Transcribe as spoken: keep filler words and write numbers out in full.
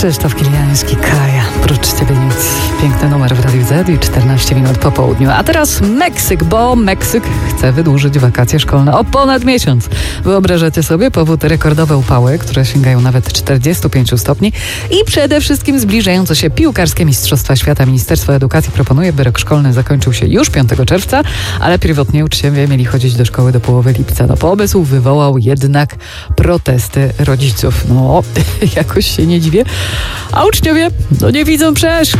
Krzysztof Kiliański, Kaja, prócz ciebie nic. Piękny numer w Radiu Z i czternaście minut po południu. A teraz Meksyk, bo Meksyk chce wydłużyć wakacje szkolne o ponad miesiąc. Wyobrażacie sobie? Powód rekordowe upały, które sięgają nawet czterdziestu pięciu stopni i przede wszystkim zbliżające się piłkarskie Mistrzostwa Świata. Ministerstwo Edukacji proponuje, by rok szkolny zakończył się już piątego czerwca, ale pierwotnie uczniowie mieli chodzić do szkoły do połowy lipca. No pomysł wywołał jednak protesty rodziców. No, jakoś się nie dziwię. A uczniowie, no nie widzą przeszkód.